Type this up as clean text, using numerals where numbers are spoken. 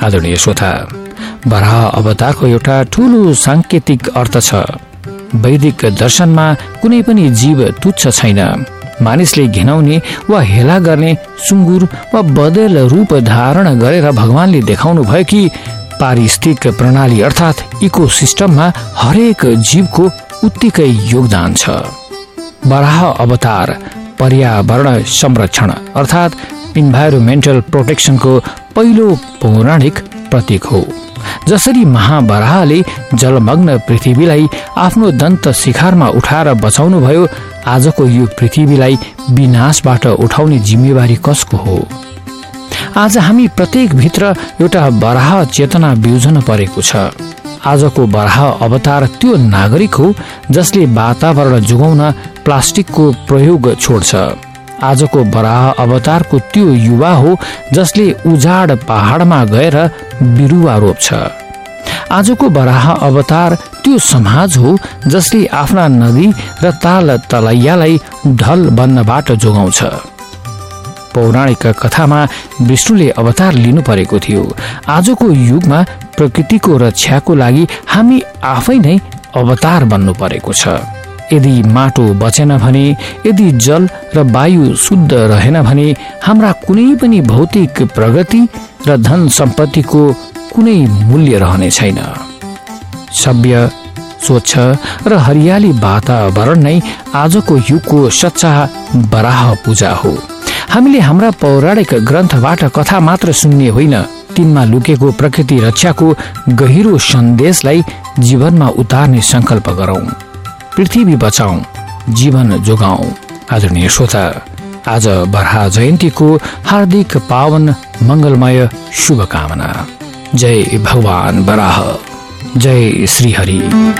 आदरणीय श्रोता, वराह अवतारको एउटा ठूलो सांकेतिक अर्थ छ। वैदिक दर्शनमा कुनै पनि जीव तुच्छ छैन। मानिसले घिनाउने वा हेला गर्ने सुँगुर वा बदल रूप धारण गरेर भगवानले देखाउनु भयो कि पारिस्थितिक प्रणाली अर्थात् इकोसिस्टममा हरेक जीवको उत्तिकै योगदान छ। वराह अवतार पर्यावरण संरक्षण अर्थात् इन्भाइरोमेन्टल प्रोटेक्सनको पहिलो पौराणिक प्रतीक हो। जसरी महावराहले जलमग्न पृथ्वीलाई आफ्नो दन्त शिखारमा उठाएर बचाउनु भयो, आजको यो पृथ्वीलाई विनाशबाट उठाउने जिम्मेवारी कसको हो? आज हामी प्रत्येक भित्र एउटा वराह चेतना बिउजन परेको छ। आजको वराह अवतार त्यो नागरिक हो जसले वातावरण जोगाउन प्लास्टिकको प्रयोग छोड्छ। आजको वराह अवतारको त्यो युवा हो जसले उजाड पहाडमा गएर बिरुवा रोप्छ। आजको वराह अवतार त्यो समाज हो जसले आफ्ना नदी र ताल तलैयालाई ढल बन्नबाट जोगाउँछ। पौराणिक कथामा विष्णुले अवतार लिनु परेको थियो। आजको युगमा प्रकृतिको रक्षाको लागि हामी आफै नै अवतार बन्नु परेको छ। यदि माटो बचेन भने, यदि जल र वायु शुद्ध रहेन भने हाम्रा कुनै पनि भौतिक प्रगति र धन सम्पत्तिको कुनै मूल्य रहने छैन। सभ्य, स्वच्छ र हरियाली वातावरण नै आजको युगको सच्चा वराह पूजा हो। हामीले हाम्रा पौराणिक ग्रन्थबाट कथा मात्र सुन्ने होइन, तिनमा लुकेको प्रकृति रक्षाको गहिरो सन्देशलाई जीवनमा उतार्ने संकल्प गरौं। पृथ्वी बचाऊ, जीवन जोगाऊ। आदरणीय श्रोता, आज वराह जयन्तीको हार्दिक पावन मंगलमय शुभकामना। जय भगवान वराह, जय श्री हरि।